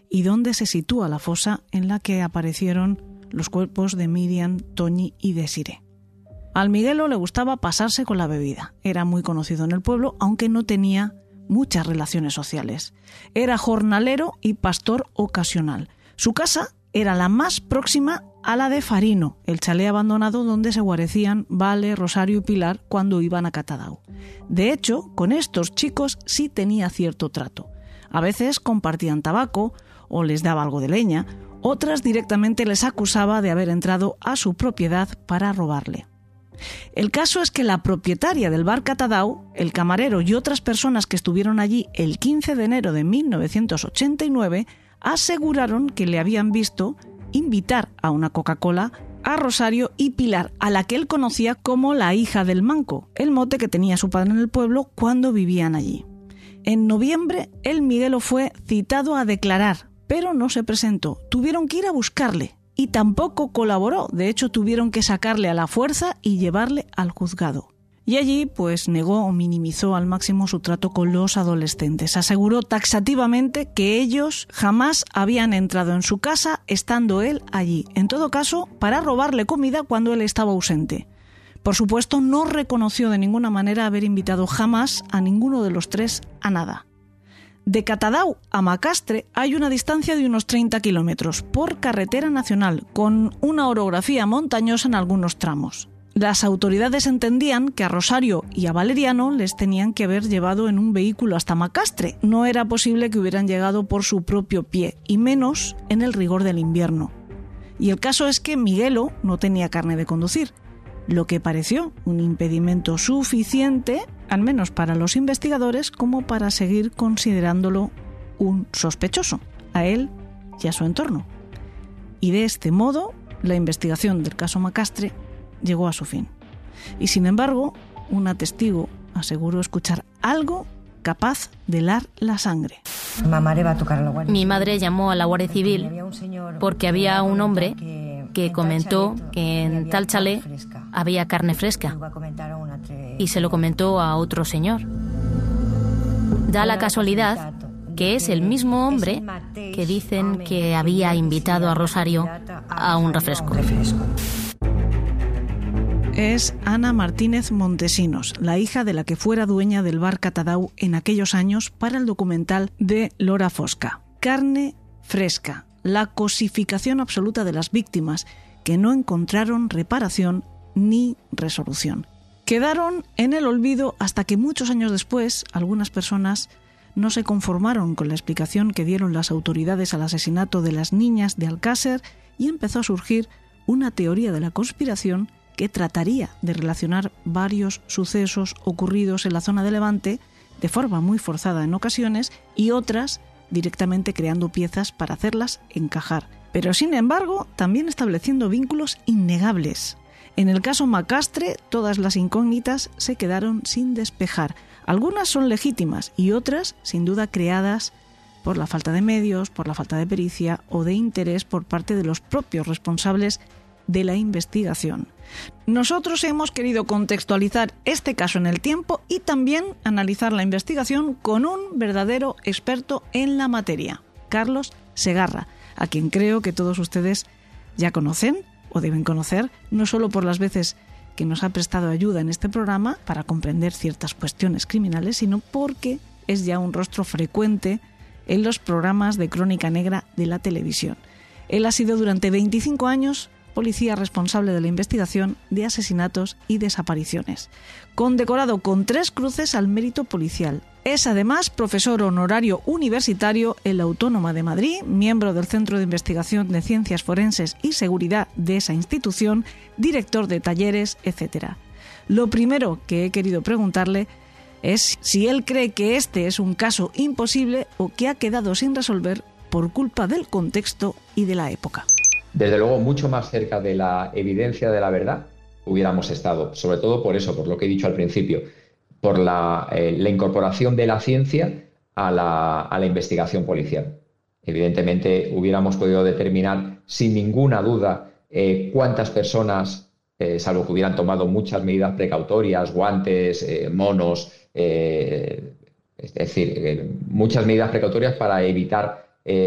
y dónde se sitúa la fosa en la que aparecieron los cuerpos de Miriam, Toñi y Desiré. Al Miguelo le gustaba pasarse con la bebida. Era muy conocido en el pueblo, aunque no tenía muchas relaciones sociales. Era jornalero y pastor ocasional. Su casa era la más próxima a la de Farino, el chalet abandonado donde se guarecían Vale, Rosario y Pilar cuando iban a Catadau. De hecho, con estos chicos sí tenía cierto trato. A veces compartían tabaco o les daba algo de leña, otras directamente les acusaba de haber entrado a su propiedad para robarle. El caso es que la propietaria del bar Catadau, el camarero y otras personas que estuvieron allí el 15 de enero de 1989 aseguraron que le habían visto invitar a una Coca-Cola a Rosario y Pilar, a la que él conocía como la hija del manco, el mote que tenía su padre en el pueblo cuando vivían allí. En noviembre, el Miguelo fue citado a declarar, pero no se presentó. Tuvieron que ir a buscarle y tampoco colaboró. De hecho, tuvieron que sacarle a la fuerza y llevarle al juzgado. Y allí, pues, negó o minimizó al máximo su trato con los adolescentes. Aseguró taxativamente que ellos jamás habían entrado en su casa estando él allí. En todo caso, para robarle comida cuando él estaba ausente. Por supuesto, no reconoció de ninguna manera haber invitado jamás a ninguno de los tres a nada. De Catadau a Macastre hay una distancia de unos 30 kilómetros por carretera nacional, con una orografía montañosa en algunos tramos. Las autoridades entendían que a Rosario y a Valeriano les tenían que haber llevado en un vehículo hasta Macastre. No era posible que hubieran llegado por su propio pie, y menos en el rigor del invierno. Y el caso es que Miguelo no tenía carné de conducir, lo que pareció un impedimento suficiente, al menos para los investigadores, como para seguir considerándolo un sospechoso, a él y a su entorno. Y de este modo, la investigación del caso Macastre llegó a su fin. Y sin embargo, una testigo aseguró escuchar algo capaz de helar la sangre. Mi madre llamó a la Guardia Civil porque había un hombre que comentó que en tal chalet había carne fresca y se lo comentó a otro señor. Da la casualidad que es el mismo hombre que dicen que había invitado a Rosario a un refresco. Es Ana Martínez Montesinos, la hija de la que fuera dueña del bar Catadau en aquellos años para el documental de Lora Fosca. Carne fresca, la cosificación absoluta de las víctimas que no encontraron reparación ni resolución. Quedaron en el olvido hasta que muchos años después algunas personas no se conformaron con la explicación que dieron las autoridades al asesinato de las niñas de Alcácer y empezó a surgir una teoría de la conspiración que trataría de relacionar varios sucesos ocurridos en la zona de Levante de forma muy forzada en ocasiones y otras directamente creando piezas para hacerlas encajar. Pero sin embargo, también estableciendo vínculos innegables. En el caso Macastre, todas las incógnitas se quedaron sin despejar. Algunas son legítimas y otras, sin duda, creadas por la falta de medios, por la falta de pericia o de interés por parte de los propios responsables de la investigación. Nosotros hemos querido contextualizar este caso en el tiempo y también analizar la investigación con un verdadero experto en la materia, Carlos Segarra, a quien creo que todos ustedes ya conocen o deben conocer, no solo por las veces que nos ha prestado ayuda en este programa para comprender ciertas cuestiones criminales, sino porque es ya un rostro frecuente en los programas de crónica negra de la televisión. Él ha sido durante 25 años policía responsable de la investigación de asesinatos y desapariciones, condecorado con 3 cruces al mérito policial. Es además profesor honorario universitario en la Autónoma de Madrid, miembro del Centro de Investigación de Ciencias Forenses y Seguridad de esa institución, director de talleres, etc. Lo primero que he querido preguntarle es si él cree que este es un caso imposible o que ha quedado sin resolver por culpa del contexto y de la época. Desde luego, mucho más cerca de la evidencia de la verdad hubiéramos estado, sobre todo por eso, por lo que he dicho al principio, por la incorporación de la ciencia a la investigación policial. Evidentemente, hubiéramos podido determinar sin ninguna duda cuántas personas, salvo que hubieran tomado muchas medidas precautorias, guantes, monos, es decir, muchas medidas precautorias para evitar